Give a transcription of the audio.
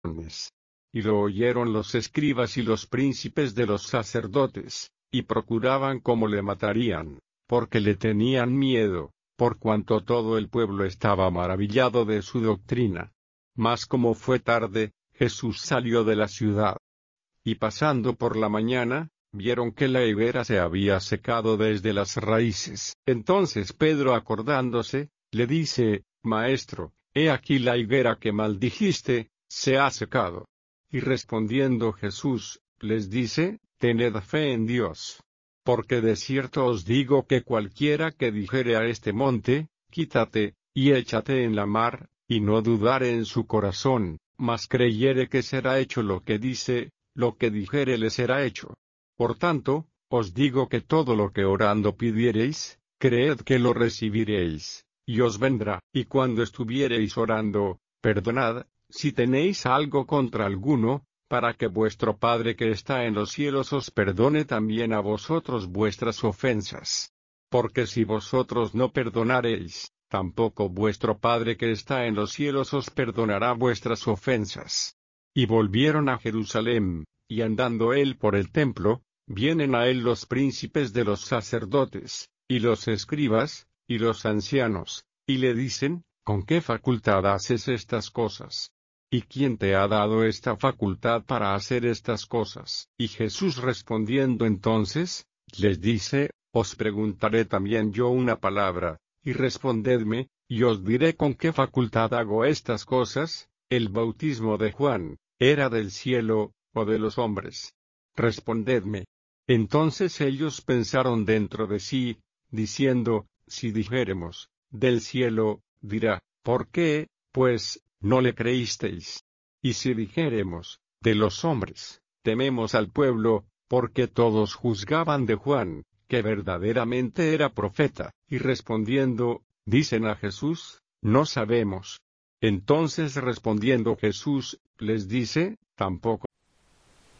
Y lo oyeron los escribas y los príncipes de los sacerdotes, y procuraban cómo le matarían, porque le tenían miedo, por cuanto todo el pueblo estaba maravillado de su doctrina. Mas como fue tarde, Jesús salió de la ciudad. Y pasando por la mañana, vieron que la higuera se había secado desde las raíces. Entonces Pedro, acordándose, le dice: Maestro, he aquí la higuera que maldijiste, se ha secado. Y respondiendo Jesús, les dice: Tened fe en Dios. Porque de cierto os digo que cualquiera que dijere a este monte, quítate, y échate en la mar, y no dudare en su corazón, mas creyere que será hecho lo que dice, lo que dijere le será hecho. Por tanto, os digo que todo lo que orando pidiereis, creed que lo recibiréis, y os vendrá. Y cuando estuviereis orando, perdonad, si tenéis algo contra alguno, para que vuestro Padre que está en los cielos os perdone también a vosotros vuestras ofensas. Porque si vosotros no perdonareis, tampoco vuestro Padre que está en los cielos os perdonará vuestras ofensas. Y volvieron a Jerusalén, y andando él por el templo, vienen a él los príncipes de los sacerdotes, y los escribas, y los ancianos, y le dicen: ¿Con qué facultad haces estas cosas? ¿Y quién te ha dado esta facultad para hacer estas cosas? Y Jesús respondiendo entonces, les dice: Os preguntaré también yo una palabra, y respondedme, y os diré con qué facultad hago estas cosas. ¿El bautismo de Juan era del cielo, o de los hombres? Respondedme. Entonces ellos pensaron dentro de sí, diciendo: Si dijéremos, del cielo, dirá, ¿por qué, pues, no le creísteis? Y si dijéremos, de los hombres, tememos al pueblo, porque todos juzgaban de Juan, que verdaderamente era profeta. Y respondiendo, dicen a Jesús: No sabemos. Entonces respondiendo Jesús, les dice: Tampoco